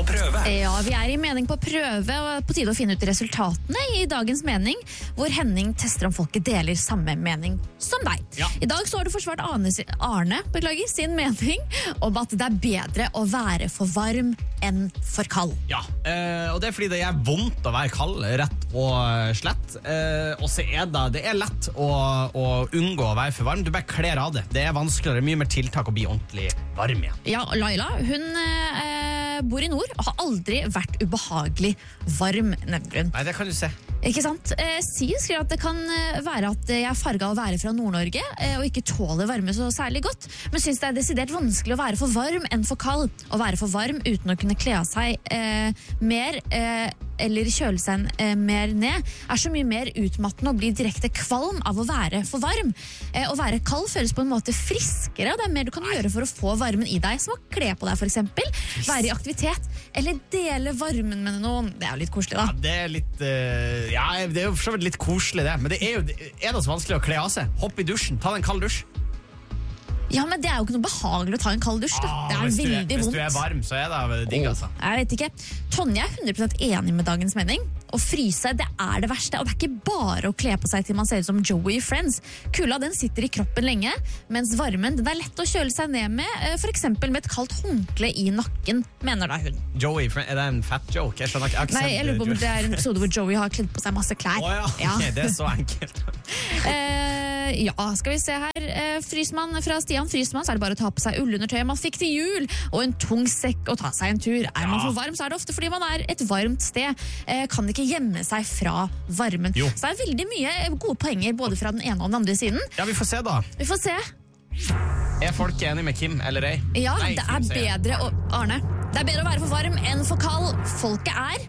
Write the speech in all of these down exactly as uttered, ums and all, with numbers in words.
på prøve. Ja, vi er i mening på prøve, og på tide å finne ut resultatene i dagens mening, hvor Henning tester om folket deler samme mening som deg. Ja. I dag så har du forsvart Arne, Arne beklager, sin mening om at det er bedre å være for varm enn for kald. Ja, eh, og det er fordi det er vondt å være kald, rett og slett. Eh, og så er det, det er lett å, å unngå å være for varm. Du bare kler av det. Det er vanskeligere, mye mer tiltak å bli ordentlig varm igjen. Ja, Laila, hun eh, bor i nord og har aldri vært ubehagelig varm, nevner hun. Nei, det kan du se. Ikke sant? Eh, Siv skriver at det kan eh, være at jeg er farget av å være fra Nord-Norge eh, og ikke tåler varme så særlig godt, men synes det er desidert vanskelig å være for varm enn for kald. Å være for varm uten å kunne kle av seg eh, mer eh, eller kjøle seg eh, mer ned er så mye mer utmattende og blir direkte kvalm av å være for varm. Eh, å være kald føles på en måte friskere, og det er mer du kan gjøre for å få varmen i deg, som å kle på deg for eksempel, være i aktivitet, eller dele varmen med noen. Det er jo litt koselig da. Ja, det er litt... Uh, ja, det er jo for så vidt litt koselig det, men det er jo er det så vanskelig å kle av seg. Hopp i dusjen, ta en kald dusj. Ja, men det er jo ikke noe behagelig å ta en kald dusj da. Ah, Det er hvis du er, veldig hvis vondt. du er varm, så er det digg, altså. Jeg vet ikke. Tonje er hundre prosent enig med dagens mening. Å fryse, det er det verste, og det er ikke bare å kle på seg til man ser ut som Joey i Friends. Kulda, den sitter i kroppen lenge, mens varmen, den er lett å kjøle seg ned med, for eksempel med et kaldt håndkle i nakken, mener da hun. Joey, er det en fat joke? Jeg skjønner ikke. Jeg har ikke Nei, sett jeg lurer på om Joey. det er en episode hvor Joey har kledd på seg masse klær. Åja, Ja. ok, det er så enkelt. Eh, ja, skal vi se her. Eh, Frysmann fra Stian Frysmann, så er det bare å ta på seg ullundertøyet man fikk til jul, og en tung sekk og ta seg en tur. Er man Ja. for varm, så er det ofte fordi man er et varmt sted. Eh, kan ikke gjemme seg fra varmen. Jo. Så det er veldig mye gode poenger, både fra den ene og den andre siden. Ja, vi får se da. Vi får se. Er folk enige med Kim, eller ei? Ja, Nei, det Kim er sier- bedre å... Arne, det er bedre å være for varm enn for kald. Folket er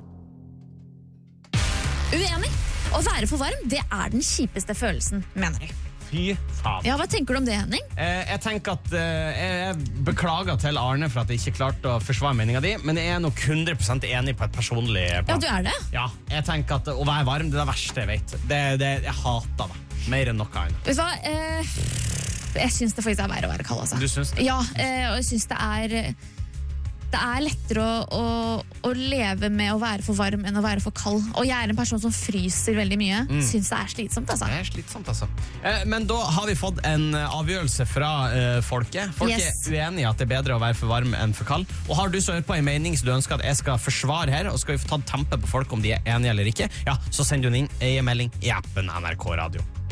uenig. Å være for varm, det er den kjipeste følelsen, mener jeg. Fy faen. Ja, hva tenker du om det, Henning? Eh, jeg tenker at eh, jeg beklager til Arne for at jeg ikke klarte å forsvare meningen din, men jeg er nok hundre prosent enig på et personlig Ja, plan. du er det. Ja, jeg tenker at å være varm, det er det verste jeg vet. Det, det, jeg hater det. Mer enn noe annet. Vet du hva? Eh, jeg syns det faktisk er verre å være kald, altså. Du syns det? Ja, eh, og jeg syns det er Det er lettere å, å, å leve med å være for varm enn å være for kald. Og jeg er en person som fryser veldig mye. Mm. Syns det er slitsomt, altså. Det er slitsomt, altså. Eh, men da har vi fått en eh, avgjørelse fra eh, folket. Folk Yes. er uenige i at det er bedre å være for varm enn for kald. Og har du så hørt på en mening som du ønsker at jeg skal forsvare her, og skal vi få tatt tempe på folk om de er enige eller ikke, ja, så sender du inn en melding i appen N R K Radio.